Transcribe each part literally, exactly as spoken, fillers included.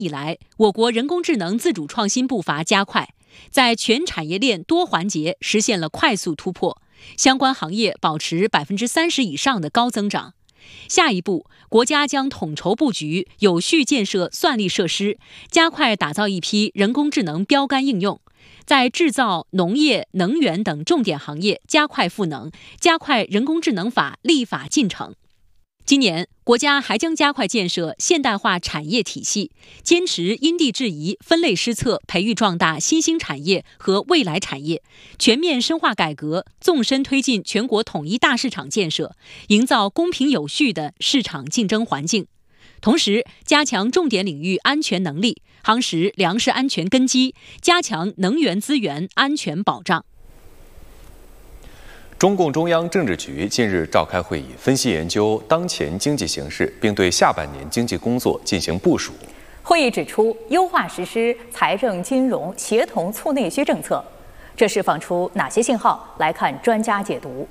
以来，我国人工智能自主创新步伐加快，在全产业链多环节实现了快速突破，相关行业保持百分之三十以上的高增长。下一步，国家将统筹布局，有序建设算力设施，加快打造一批人工智能标杆应用，在制造、农业、能源等重点行业加快赋能，加快人工智能法立法进程。今年，国家还将加快建设现代化产业体系，坚持因地制宜、分类施策，培育壮大新兴产业和未来产业，全面深化改革，纵深推进全国统一大市场建设，营造公平有序的市场竞争环境。同时，加强重点领域安全能力，夯实粮食安全根基，加强能源资源安全保障。 中共中央政治局近日召开会议，分析研究当前经济形势，并对下半年经济工作进行部署。 会议指出，优化实施财政金融协同促内需政策，这释放出哪些信号？来看专家解读。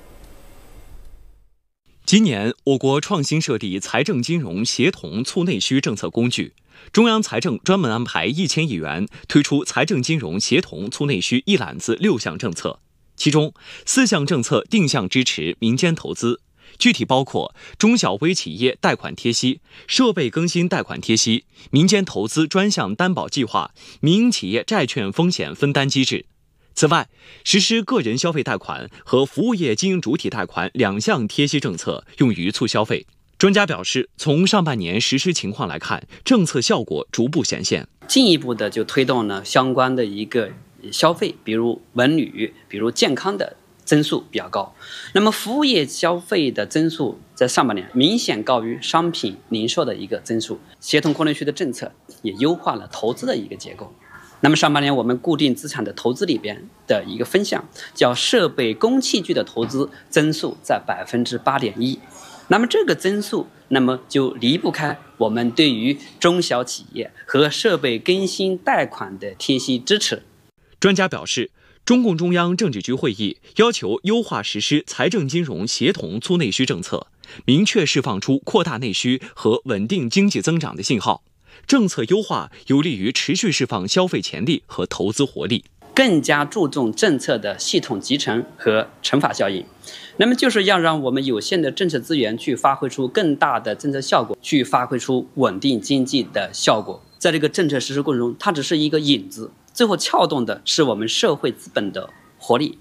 今年，我国创新设立财政金融协同促内需政策工具，中央财政专门安排一千亿元推出财政金融协同促内需一揽子六项政策。其中四项政策定向支持民间投资，具体包括中小微企业贷款贴息、设备更新贷款贴息、民间投资专项担保计划、民营企业债券风险分担机制。此外，实施个人消费贷款和服务业经营主体贷款两项贴息政策，用于促消费。专家表示，从上半年实施情况来看，政策效果逐步显现， 进一步的就推动了相关的一个消费，比如文旅，比如健康的增速比较高。那么服务业消费的增速在上半年明显高于商品零售的一个增速。协同扩内需的政策也优化了投资的一个结构。那么上半年我们固定资产的投资里边的一个分项叫设备工器具的投资增速在百分之八点一。那么这个增速，那么就离不开我们对于中小企业和设备更新贷款的贴息支持。 专家表示，中共中央政治局会议要求优化实施财政金融协同促内需政策，明确释放出扩大内需和稳定经济增长的信号。政策优化有利于持续释放消费潜力和投资活力， 更加注重政策的系统集成和乘法效应。那么就是要让我们有限的政策资源去发挥出更大的政策效果，去发挥出稳定经济的效果。在这个政策实施过程中，它只是一个引子，最后撬动的是我们社会资本的活力。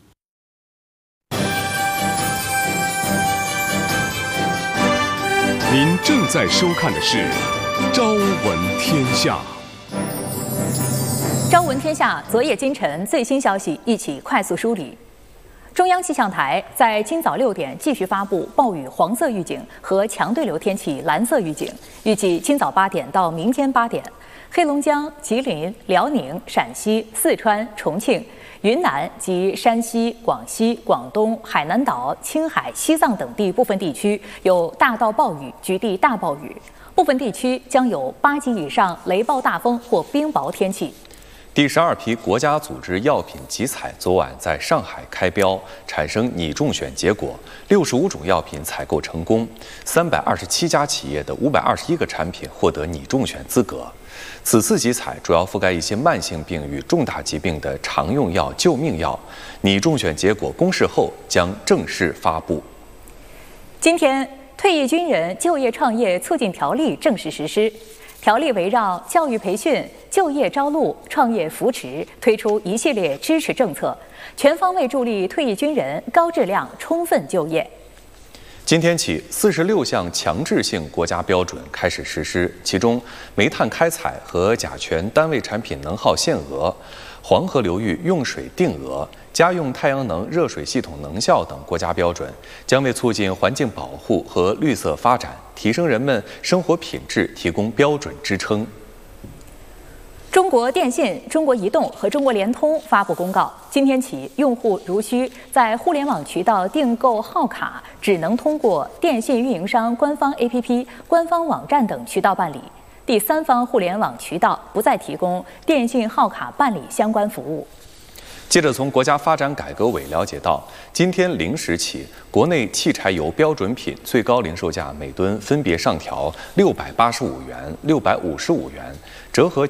您正在收看的是《朝闻天下》。 朝闻天下，昨夜今晨最新消息一起快速梳理。中央气象台在今早六点继续发布暴雨黄色预警和强对流天气蓝色预警，预计今早八点到明天八点，黑龙江、吉林、辽宁、陕西、四川、重庆、云南及山西、广西、广东、海南岛、青海、西藏等地部分地区有大到暴雨、局地大暴雨，部分地区将有八级以上雷暴大风或冰雹天气。 第十二批国家组织药品集采昨晚在上海开标，产生拟中选结果，六十五种药品采购成功，三百二十七家企业的五百二十一个产品获得拟中选资格。此次集采主要覆盖一些慢性病与重大疾病的常用药、救命药。拟中选结果公示后将正式发布。 今天，退役军人就业创业促进条例正式实施。条例围绕教育培训、就业招录、创业扶持推出一系列支持政策，全方位助力退役军人高质量充分就业。 今天起，四十六项强制性国家标准开始实施，其中煤炭开采和甲醛单位产品能耗限额、黄河流域用水定额、家用太阳能热水系统能效等国家标准，将为促进环境保护和绿色发展，提升人们生活品质提供标准支撑。 中国电信、中国移动和中国联通发布公告，今天起，用户如需在互联网渠道订购号卡，只能通过电信运营商官方 A P P、官方网站等渠道办理。第三方互联网渠道不再提供电信号卡办理相关服务。 记者从国家发展改革委了解到，今天零时起，国内汽柴油标准品最高零售价每吨分别上调六百八十五元、六百五十五元， 折合